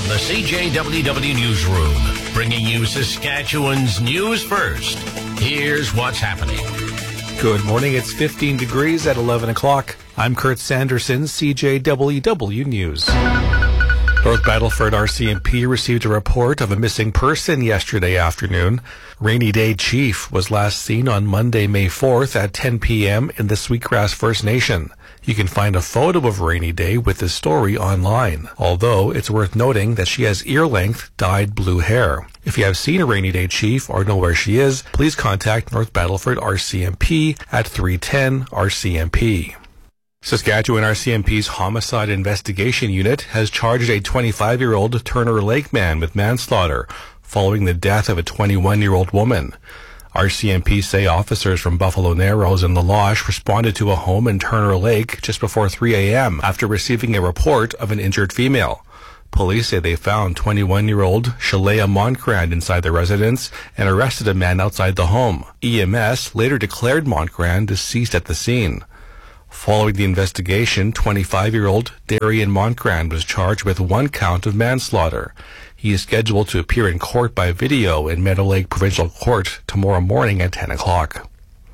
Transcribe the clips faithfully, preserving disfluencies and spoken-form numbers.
From the C J W W Newsroom, bringing you Saskatchewan's news first. Here's what's happening. Good morning. It's fifteen degrees at eleven o'clock. I'm Kurt Sanderson, C J W W News. North Battleford R C M P received a report of a missing person yesterday afternoon. Rainy Day Chief was last seen on Monday, May fourth at ten p.m. in the Sweetgrass First Nation. You can find a photo of Rainy Day with this story online, although it's worth noting that she has ear-length dyed blue hair. If you have seen a Rainy Day Chief or know where she is, please contact North Battleford R C M P at three ten R C M P. Saskatchewan R C M P's Homicide Investigation Unit has charged a twenty-five-year-old Turner Lake man with manslaughter following the death of a twenty-one-year-old woman. R C M P say officers from Buffalo Narrows and La Loche responded to a home in Turner Lake just before three a.m. after receiving a report of an injured female. Police say they found twenty-one-year-old Shalea Montgrand inside the residence and arrested a man outside the home. E M S later declared Montgrand deceased at the scene. Following the investigation, twenty-five-year-old Darian Montgrand was charged with one count of manslaughter. He is scheduled to appear in court by video in Meadow Lake Provincial Court tomorrow morning at ten o'clock.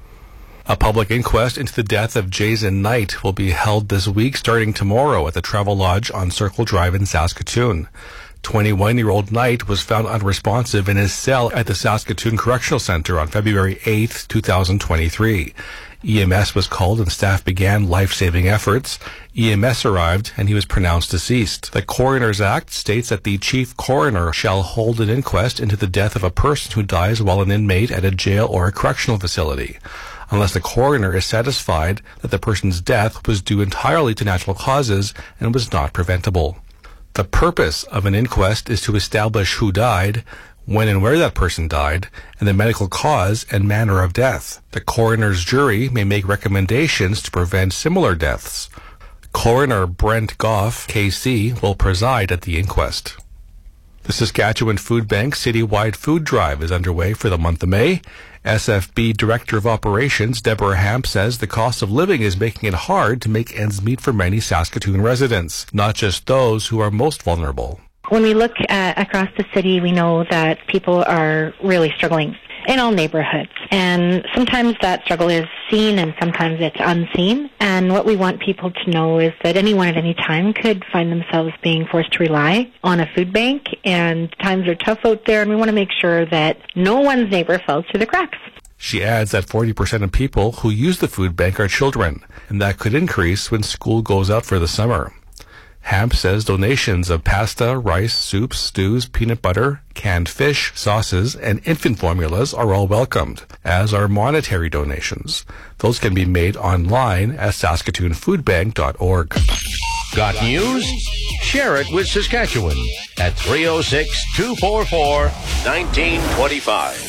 A public inquest into the death of Jason Knight will be held this week starting tomorrow at the Travel Lodge on Circle Drive in Saskatoon. twenty-one-year-old Knight was found unresponsive in his cell at the Saskatoon Correctional Centre on February eighth, twenty twenty-three. E M S was called and staff began life-saving efforts. E M S arrived and he was pronounced deceased. The Coroner's Act states that the chief coroner shall hold an inquest into the death of a person who dies while an inmate at a jail or a correctional facility, unless the coroner is satisfied that the person's death was due entirely to natural causes and was not preventable. The purpose of an inquest is to establish who died, when and where that person died, and the medical cause and manner of death. The coroner's jury may make recommendations to prevent similar deaths. Coroner Brent Goff, K C, will preside at the inquest. The Saskatchewan Food Bank citywide food drive is underway for the month of May. S F B Director of Operations Deborah Hamp says the cost of living is making it hard to make ends meet for many Saskatoon residents, not just those who are most vulnerable. When we look at across the city, we know that people are really struggling in all neighborhoods. And sometimes that struggle is seen and sometimes it's unseen. And what we want people to know is that anyone at any time could find themselves being forced to rely on a food bank. And times are tough out there, and we want to make sure that no one's neighbor falls through the cracks. She adds that forty percent of people who use the food bank are children, and that could increase when school goes out for the summer. Hamp says donations of pasta, rice, soups, stews, peanut butter, canned fish, sauces, and infant formulas are all welcomed, as are monetary donations. Those can be made online at saskatoon food bank dot org. Got news? Share it with Saskatchewan at three oh six, two four four, one nine two five.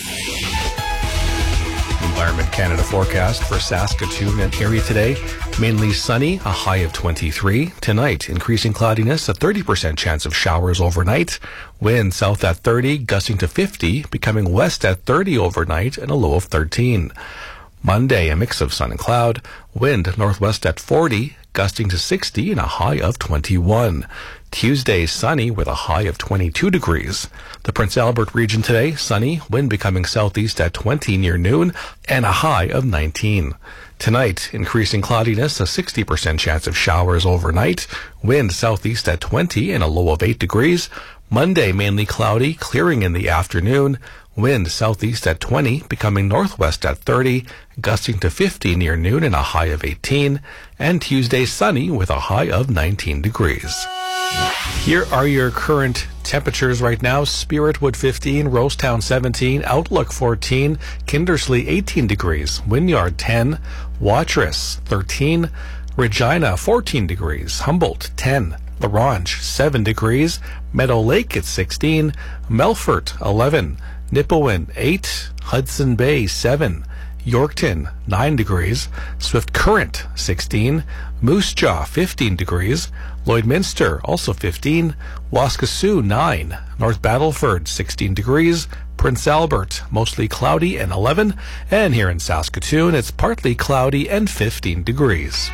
Environment Canada forecast for Saskatoon and area today. Mainly sunny, a high of twenty-three. Tonight, increasing cloudiness, a thirty percent chance of showers overnight. Wind south at thirty, gusting to fifty, becoming west at thirty overnight, and a low of thirteen. Monday, a mix of sun and cloud. Wind northwest at forty, gusting to sixty, and a high of twenty-one. Tuesday, sunny with a high of twenty-two degrees. The Prince Albert region today, sunny, wind becoming southeast at twenty near noon, and a high of nineteen. Tonight, increasing cloudiness, a sixty percent chance of showers overnight. Wind southeast at twenty and a low of eight degrees. Monday, mainly cloudy, clearing in the afternoon. Wind southeast at twenty, becoming northwest at thirty, gusting to fifty near noon and a high of eighteen. And Tuesday, sunny with a high of nineteen degrees. Here are your current temperatures right now. Spiritwood fifteen, Rosetown seventeen, Outlook fourteen, Kindersley eighteen degrees, Wynyard ten, Watrous thirteen, Regina fourteen degrees, Humboldt ten, La Ronge seven degrees, Meadow Lake at sixteen, Melfort eleven, Nipawin eight, Hudson Bay seven, Yorkton nine degrees, Swift Current sixteen, Moose Jaw fifteen degrees, Lloydminster also fifteen, Waskesiu nine, North Battleford sixteen degrees, Prince Albert mostly cloudy and eleven, and here in Saskatoon it's partly cloudy and fifteen degrees.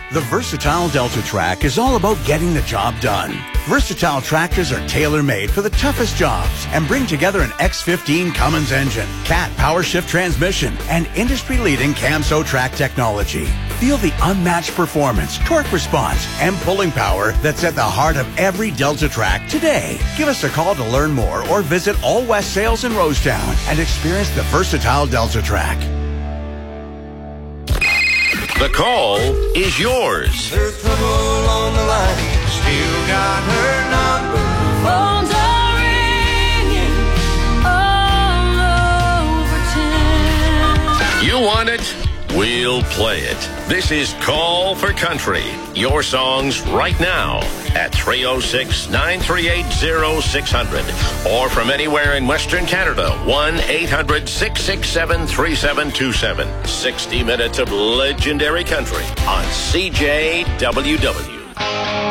The Versatile DeltaTrack is all about getting the job done. Versatile tractors are tailor-made for the toughest jobs and bring together an X fifteen Cummins engine, Cat power shift transmission, and industry-leading Camso track technology. Feel the unmatched performance, torque response, and pulling power that's at the heart of every DeltaTrack today. Give us a call to learn more or visit All West Sales in Rosetown and experience the Versatile DeltaTrack. The call is yours. There's trouble on the line. Still got her number. Phones are ringing all over town. You want it? We'll play it. This is Call for Country. Your songs right now at three oh six, nine three eight, oh six hundred. Or from anywhere in Western Canada, one eight hundred, six six seven, three seven two seven. sixty minutes of legendary country on C J W W.